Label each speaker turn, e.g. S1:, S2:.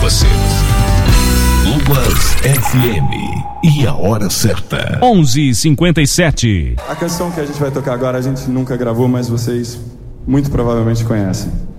S1: você. Lobas FM e a hora certa.
S2: 11h57.
S3: A canção que a gente vai tocar agora a gente nunca gravou, mas vocês muito provavelmente conhecem.